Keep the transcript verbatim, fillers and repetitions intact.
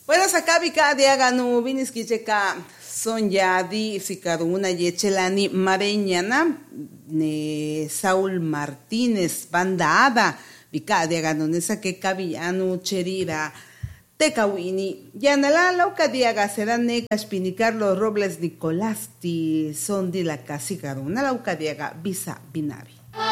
Buenas acá vika diaga no vinis kicheka son ya di una yechelani mareñana ne Saúl Martínez bandada vika diaga no nesa que cabillano cherira Tecawini, Yanala Lauca Diaga Serane Caspini Carlos Robles Nicolasti son de la Casica, una Lauca Diaga Visa Binavi.